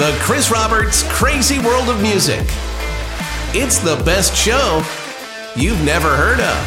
The Chris Roberts Crazy World of Music. It's the best show you've never heard of.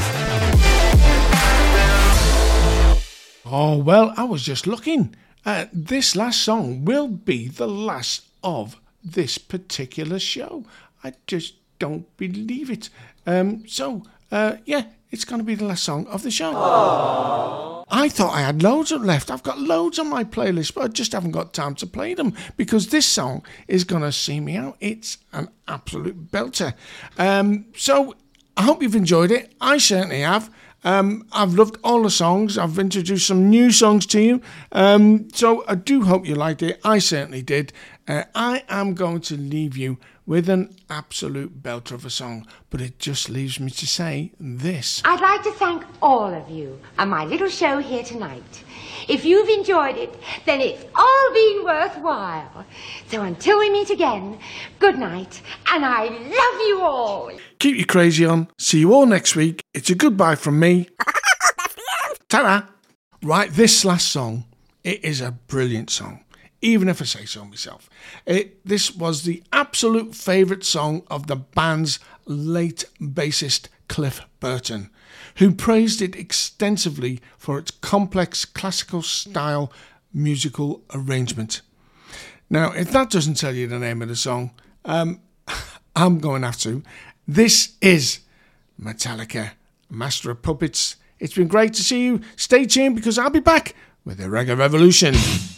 Oh, well, I was just looking. This last song will be the last of this particular show. I just don't believe it. Yeah, it's going to be the last song of the show. Aww. I thought I had loads left. I've got loads on my playlist, but I just haven't got time to play them because this song is going to see me out. It's an absolute belter. So I hope you've enjoyed it. I certainly have. I've loved all the songs. I've introduced some new songs to you. So I do hope you liked it. I certainly did. I am going to leave you with an absolute belter of a song, but it just leaves me to say this. I'd like to thank all of you on my little show here tonight. If you've enjoyed it, then it's all been worthwhile. So until we meet again, good night, and I love you all. Keep your crazy on. See you all next week. It's a goodbye from me. That's the end. Ta-da! Right, this last song, it is a brilliant song. Even if I say so myself. This was the absolute favourite song of the band's late bassist Cliff Burton, who praised it extensively for its complex classical style musical arrangement. Now, if that doesn't tell you the name of the song, I'm going to have to. This is Metallica, Master of Puppets. It's been great to see you. Stay tuned because I'll be back with the Reggae Revolution.